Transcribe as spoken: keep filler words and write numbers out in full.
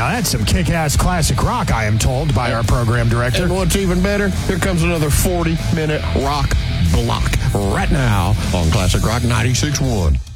Now, that's some kick-ass classic rock, I am told, by our program director. And what's even better, here comes another forty-minute rock block right now on Classic Rock ninety-six point one.